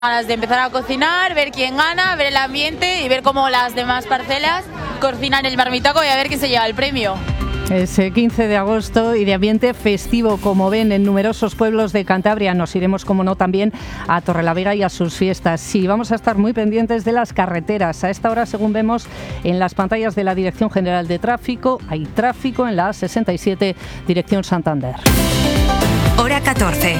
ganas de empezar a cocinar, ver quién gana, ver el ambiente y ver cómo las demás parcelas cocinan el marmitaco y a ver quién se lleva el premio. Es 15 de agosto y de ambiente festivo, como ven, en numerosos pueblos de Cantabria. Nos iremos, como no, también a Torrelavega y a sus fiestas. Sí, vamos a estar muy pendientes de las carreteras. A esta hora, según vemos en las pantallas de la Dirección General de Tráfico, hay tráfico en la A67, dirección Santander. Hora 14.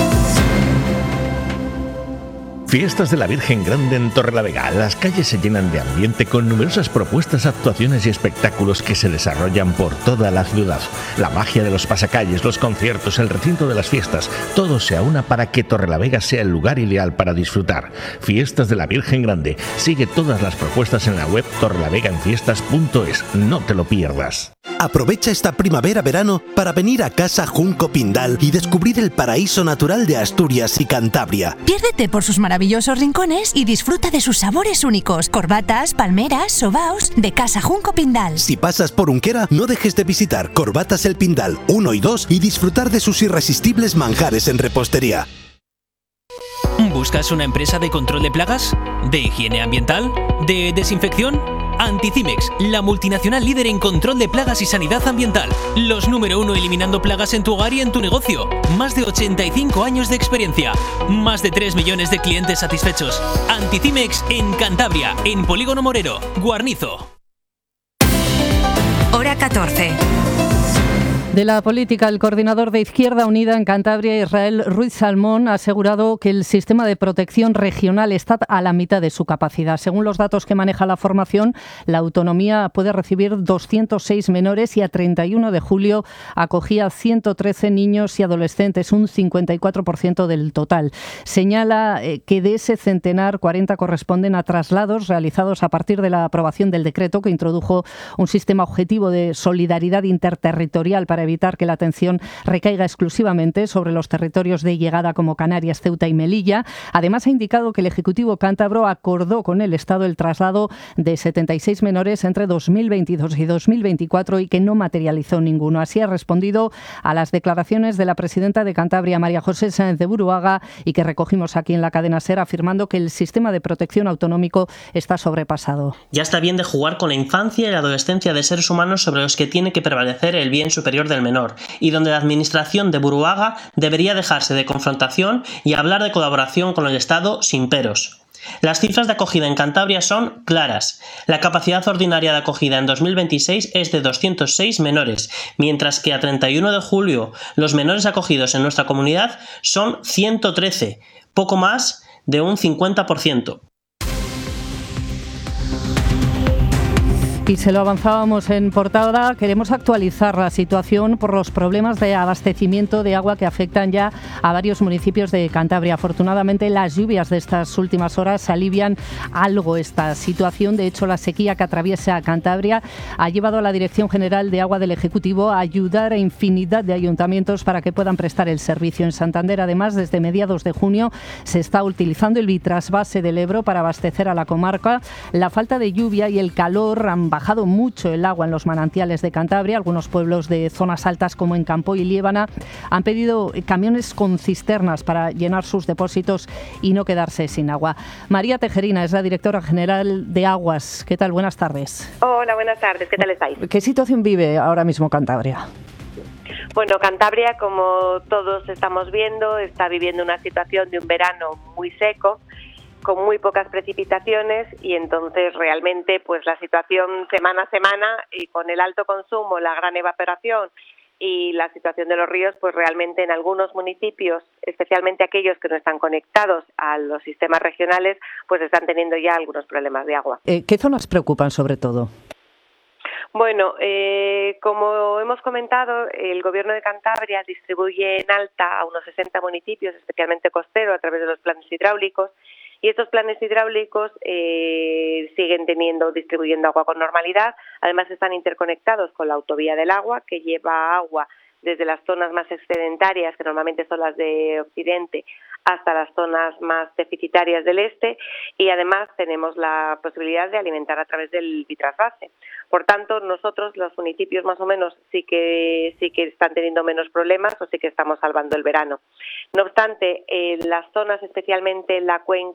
Fiestas de la Virgen Grande en Torrelavega. Las calles se llenan de ambiente con numerosas propuestas, actuaciones y espectáculos que se desarrollan por toda la ciudad. La magia de los pasacalles, los conciertos, el recinto de las fiestas, todo se aúna para que Torrelavega sea el lugar ideal para disfrutar. Fiestas de la Virgen Grande. Sigue todas las propuestas en la web torrelavegaenfiestas.es. No te lo pierdas. Aprovecha esta primavera-verano para venir a Casa Junco Pindal y descubrir el paraíso natural de Asturias y Cantabria. Piérdete por sus maravillosos rincones y disfruta de sus sabores únicos. Corbatas, palmeras, sobaos de Casa Junco Pindal. Si pasas por Unquera, no dejes de visitar Corbatas el Pindal 1 y 2 y disfrutar de sus irresistibles manjares en repostería. ¿Buscas una empresa de control de plagas? ¿De higiene ambiental? ¿De desinfección? Anticimex, la multinacional líder en control de plagas y sanidad ambiental. Los número 1 eliminando plagas en tu hogar y en tu negocio. Más de 85 años de experiencia. Más de 3 millones de clientes satisfechos. Anticimex en Cantabria, en Polígono Morero, Guarnizo. Hora 14. De la política, el coordinador de Izquierda Unida en Cantabria, Israel Ruiz Salmón, ha asegurado que el sistema de protección regional está a la mitad de su capacidad. Según los datos que maneja la formación, la autonomía puede recibir 206 menores y a 31 de julio acogía 113 niños y adolescentes, un 54% del total. Señala que de ese centenar, 40 corresponden a traslados realizados a partir de la aprobación del decreto que introdujo un sistema objetivo de solidaridad interterritorial para evitar que la atención recaiga exclusivamente sobre los territorios de llegada como Canarias, Ceuta y Melilla. Además, ha indicado que el Ejecutivo cántabro acordó con el Estado el traslado de 76 menores entre 2022 y 2024 y que no materializó ninguno. Así ha respondido a las declaraciones de la presidenta de Cantabria, María José Sáenz de Buruaga, y que recogimos aquí en la cadena SER, afirmando que el sistema de protección autonómico está sobrepasado. Ya está bien de jugar con la infancia y la adolescencia de seres humanos sobre los que tiene que prevalecer el bien superior del menor, y donde la administración de Buruaga debería dejarse de confrontación y hablar de colaboración con el Estado sin peros. Las cifras de acogida en Cantabria son claras. La capacidad ordinaria de acogida en 2026 es de 206 menores, mientras que a 31 de julio los menores acogidos en nuestra comunidad son 113, poco más de un 50%. Y se lo avanzábamos en portada, queremos actualizar la situación por los problemas de abastecimiento de agua que afectan ya a varios municipios de Cantabria. Afortunadamente, las lluvias de estas últimas horas alivian algo esta situación. De hecho, la sequía que atraviesa Cantabria ha llevado a la Dirección General de Agua del Ejecutivo a ayudar a infinidad de ayuntamientos para que puedan prestar el servicio. En Santander, además, desde mediados de junio se está utilizando el bitrasvase del Ebro para abastecer a la comarca. La falta de lluvia y el calor han bajado mucho el agua en los manantiales de Cantabria. Algunos pueblos de zonas altas como en Campoy y Liébana han pedido camiones con cisternas para llenar sus depósitos y no quedarse sin agua. María Tejerina es la directora general de Aguas. ¿Qué tal? Buenas tardes. Hola, buenas tardes. ¿Qué tal estáis? ¿Qué situación vive ahora mismo Cantabria? Bueno, Cantabria, como todos estamos viendo, está viviendo una situación de un verano muy seco, con muy pocas precipitaciones, y entonces realmente pues la situación semana a semana, y con el alto consumo, la gran evaporación y la situación de los ríos, pues realmente en algunos municipios, especialmente aquellos que no están conectados a los sistemas regionales, pues están teniendo ya algunos problemas de agua. ¿Qué zonas preocupan sobre todo? Bueno, como hemos comentado, el Gobierno de Cantabria distribuye en alta a unos 60 municipios, especialmente costero, a través de los planes hidráulicos, y estos planes hidráulicos siguen distribuyendo agua con normalidad. Además, están interconectados con la autovía del agua, que lleva agua desde las zonas más excedentarias, que normalmente son las de Occidente, hasta las zonas más deficitarias del este, y además tenemos la posibilidad de alimentar a través del bitrasvase. Por tanto, nosotros, los municipios más o menos, sí que están teniendo menos problemas o sí que estamos salvando el verano. No obstante, en las zonas, especialmente en la cuenca